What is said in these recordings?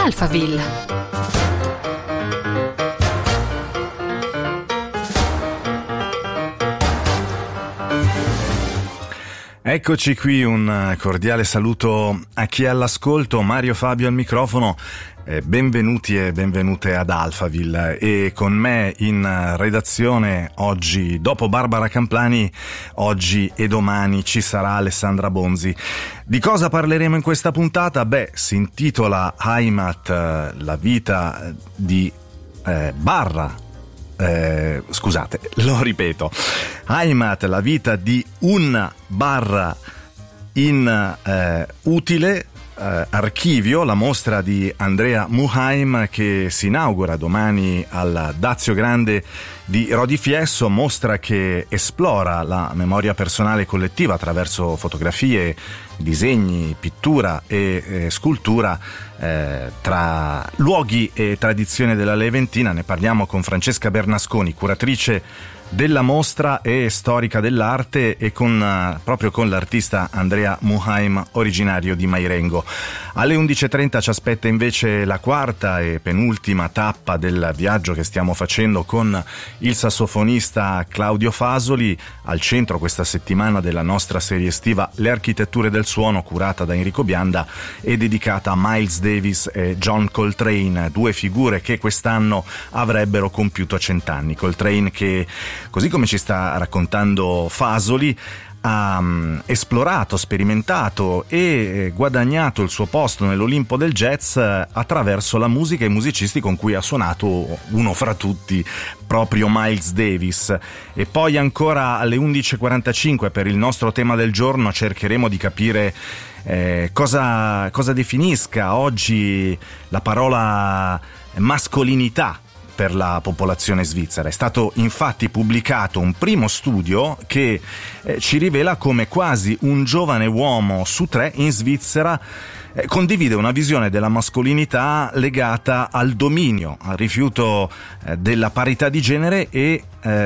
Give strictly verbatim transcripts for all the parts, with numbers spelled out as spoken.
Alphaville. Eccoci qui, un cordiale saluto a chi è all'ascolto, Mario Fabio al microfono, eh, benvenuti e benvenute ad Alphaville, e con me in redazione oggi, dopo Barbara Camplani, oggi e domani ci sarà Alessandra Bonzi. Di cosa parleremo in questa puntata? Beh, si intitola Heimat, la vita di eh, Barra Eh, scusate, lo ripeto, Heimat, la vita di un barra in eh, utile eh, archivio, la mostra di Andrea Muheim che si inaugura domani al Dazio Grande di Rodi Fiesso, mostra che esplora la memoria personale e collettiva attraverso fotografie, disegni, pittura e eh, scultura eh, tra luoghi e tradizione della Leventina. Ne parliamo con Francesca Bernasconi, curatrice della mostra e storica dell'arte, e con uh, proprio con l'artista Andrea Muheim, originario di Mairengo. Alle undici e trenta ci aspetta invece la quarta e penultima tappa del viaggio che stiamo facendo con il sassofonista Claudio Fasoli, al centro questa settimana della nostra serie estiva Le architetture del suono, curata da Enrico Bianda e dedicata a Miles Davis e John Coltrane, due figure che quest'anno avrebbero compiuto cent'anni. Coltrane che, così come ci sta raccontando Fasoli, ha um, esplorato, sperimentato e guadagnato il suo posto nell'Olimpo del jazz attraverso la musica e i musicisti con cui ha suonato, uno fra tutti proprio Miles Davis. E poi ancora alle undici e quarantacinque, per il nostro tema del giorno, cercheremo di capire eh, cosa, cosa definisca oggi la parola mascolinità per la popolazione svizzera. È stato infatti pubblicato un primo studio che eh, ci rivela come quasi un giovane uomo su tre in Svizzera eh, condivide una visione della mascolinità legata al dominio, al rifiuto eh, della parità di genere e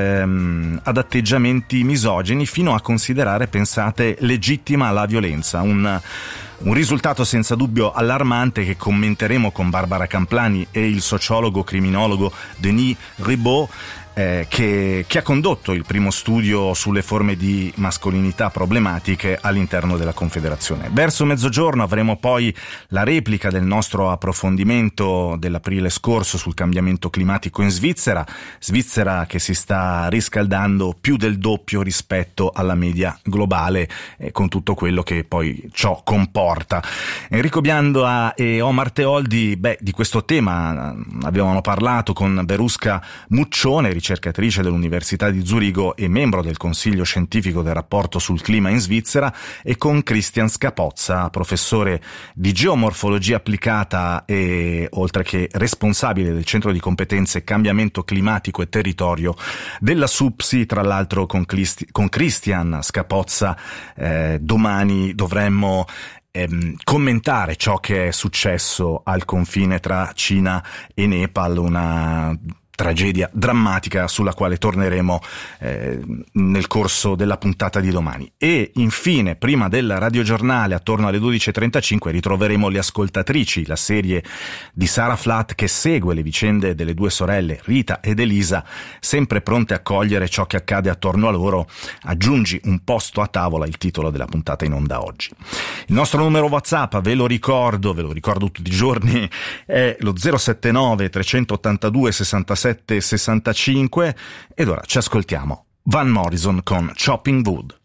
ehm, ad atteggiamenti misogini, fino a considerare, pensate, legittima la violenza. Un Un risultato senza dubbio allarmante che commenteremo con Barbara Camplani e il sociologo criminologo Denis Ribaud, eh, che, che ha condotto il primo studio sulle forme di mascolinità problematiche all'interno della Confederazione. Verso mezzogiorno avremo poi la replica del nostro approfondimento dell'aprile scorso sul cambiamento climatico in Svizzera, Svizzera che si sta riscaldando più del doppio rispetto alla media globale, eh, con tutto quello che poi ciò comporta. Enrico Bianda e Omar Teoldi, beh, di questo tema abbiamo parlato con Verusca Muccione, ricercatrice dell'Università di Zurigo e membro del Consiglio Scientifico del Rapporto sul Clima in Svizzera, e con Christian Scapozza, professore di geomorfologia applicata e oltre che responsabile del Centro di Competenze Cambiamento Climatico e Territorio della SUPSI. Tra l'altro con, Christi- con Christian Scapozza eh, domani dovremmo Ehm, commentare ciò che è successo al confine tra Cina e Nepal, una tragedia drammatica sulla quale torneremo eh, nel corso della puntata di domani. E infine, prima del radiogiornale, attorno alle dodici e trentacinque, ritroveremo Le ascoltatrici, la serie di Sara Flatt che segue le vicende delle due sorelle Rita ed Elisa, sempre pronte a cogliere ciò che accade attorno a loro. Aggiungi un posto a tavola, il titolo della puntata in onda oggi. Il nostro numero WhatsApp, ve lo ricordo, ve lo ricordo tutti i giorni, è lo zero sette nove tre otto due sessantasette sessantacinque, ed ora ci ascoltiamo Van Morrison con Chopping Wood.